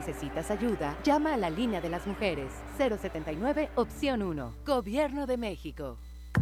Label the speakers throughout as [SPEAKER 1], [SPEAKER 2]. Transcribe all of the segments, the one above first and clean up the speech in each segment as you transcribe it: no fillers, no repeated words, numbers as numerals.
[SPEAKER 1] necesitas ayuda, llama a la línea de las mujeres 079 opción 1. Gobierno de México.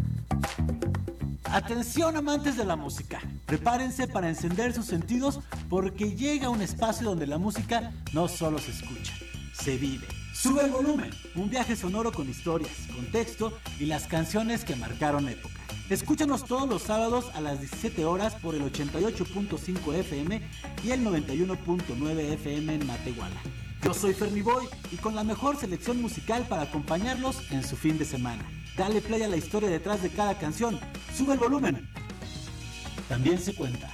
[SPEAKER 2] Atención amantes de la música, prepárense para encender sus sentidos porque llega un espacio donde la música no solo se escucha, se vive. Sube el volumen, un viaje sonoro con historias, contexto y las canciones que marcaron época. Escúchanos todos los sábados a las 17 horas por el 88.5 FM y el 91.9 FM en Matehuala. Yo soy Fernie Boy y con la mejor selección musical para acompañarlos en su fin de semana. Dale play a la historia detrás de cada canción. Sube el volumen. También se cuenta.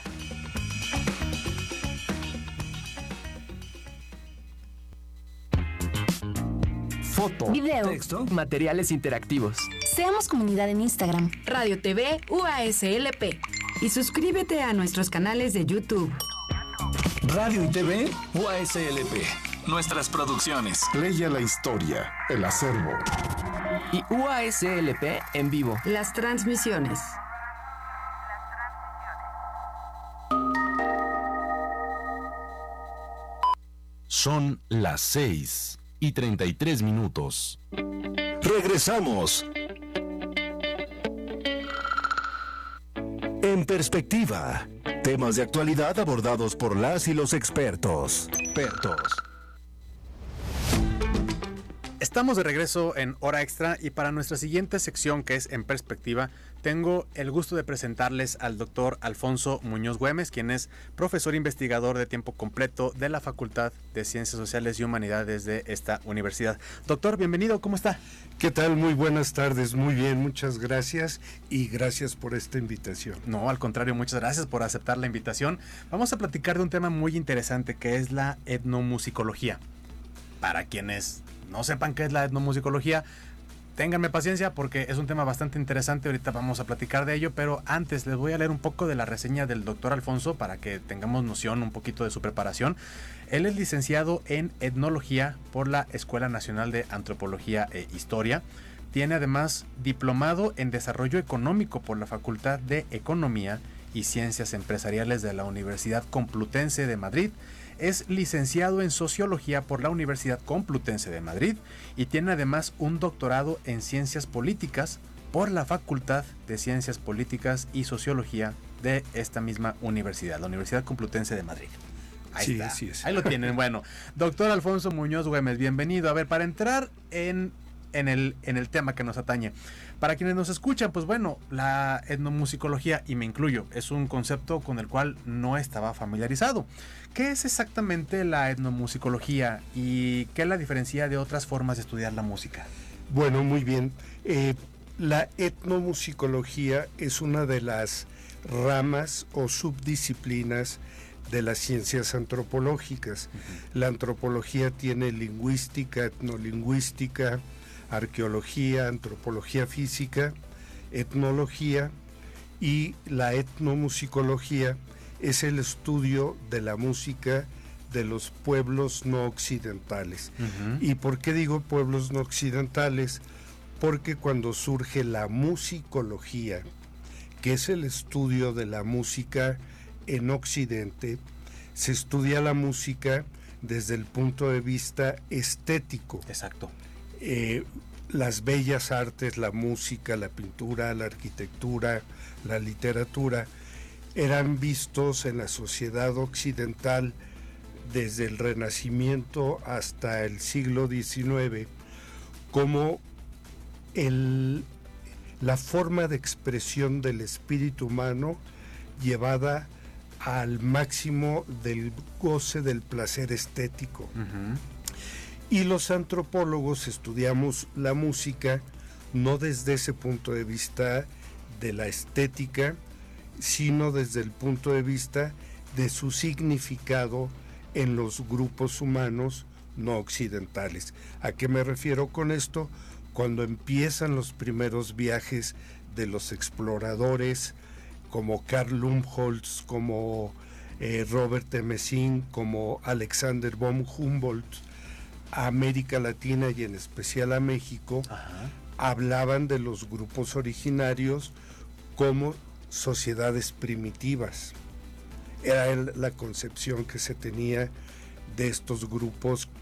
[SPEAKER 3] Foto,
[SPEAKER 4] video,
[SPEAKER 3] texto, materiales interactivos.
[SPEAKER 4] Seamos comunidad en Instagram,
[SPEAKER 5] Radio TV UASLP. Y suscríbete a nuestros canales de YouTube.
[SPEAKER 6] Radio y TV UASLP. Nuestras producciones.
[SPEAKER 7] Leia la historia, el acervo.
[SPEAKER 3] Y UASLP en vivo.
[SPEAKER 5] Las transmisiones.
[SPEAKER 7] Son las 6:33.
[SPEAKER 6] Regresamos. En perspectiva, temas de actualidad abordados por las y los expertos.
[SPEAKER 8] Estamos de regreso en Hora Extra y para nuestra siguiente sección, que es En Perspectiva, tengo el gusto de presentarles al doctor Alfonso Muñoz Güemes, quien es profesor investigador de tiempo completo de la Facultad de Ciencias Sociales y Humanidades de esta universidad. Doctor, bienvenido, ¿cómo está?
[SPEAKER 9] ¿Qué tal? Muy buenas tardes, muy bien, muchas gracias y gracias por esta invitación.
[SPEAKER 8] No, al contrario, muchas gracias por aceptar la invitación. Vamos a platicar de un tema muy interesante que es la etnomusicología. Para quienes no sepan qué es la etnomusicología, ténganme paciencia porque es un tema bastante interesante. Ahorita vamos a platicar de ello, pero antes les voy a leer un poco de la reseña del doctor Alfonso para que tengamos noción un poquito de su preparación. Él es licenciado en etnología por la Escuela Nacional de Antropología e Historia. Tiene además diplomado en desarrollo económico por la Facultad de Economía y Ciencias Empresariales de la Universidad Complutense de Madrid. Es licenciado en Sociología por la Universidad Complutense de Madrid y tiene además un doctorado en Ciencias Políticas por la Facultad de Ciencias Políticas y Sociología de esta misma universidad, la Universidad Complutense de Madrid. Ahí está.
[SPEAKER 9] Sí, es.
[SPEAKER 8] Ahí lo tienen. Bueno, doctor Alfonso Muñoz Güemes, bienvenido. A ver, para entrar en el tema que nos atañe. Para quienes nos escuchan, pues bueno, la etnomusicología, y me incluyo, es un concepto con el cual no estaba familiarizado. ¿Qué es exactamente la etnomusicología y qué la diferencia de otras formas de estudiar la música?
[SPEAKER 9] Bueno, muy bien. La etnomusicología es una de las ramas o subdisciplinas de las ciencias antropológicas. La antropología tiene lingüística, etnolingüística, arqueología, antropología física, etnología, y la etnomusicología es el estudio de la música de los pueblos no occidentales. ¿Y por qué digo pueblos no occidentales? Porque cuando surge la musicología, que es el estudio de la música en Occidente, se estudia la música desde el punto de vista estético.
[SPEAKER 8] Exacto.
[SPEAKER 9] Las bellas artes, la música, la pintura, la arquitectura, la literatura, eran vistos en la sociedad occidental desde el Renacimiento hasta el siglo XIX como la forma de expresión del espíritu humano llevada al máximo del goce del placer estético. Y los antropólogos estudiamos la música no desde ese punto de vista de la estética, sino desde el punto de vista de su significado en los grupos humanos no occidentales. ¿A qué me refiero con esto? Cuando empiezan los primeros viajes de los exploradores, como Karl Lumholtz, como Robert Temesín, como Alexander von Humboldt, a América Latina y en especial a México, hablaban de los grupos originarios como sociedades primitivas. Era la concepción que se tenía de estos grupos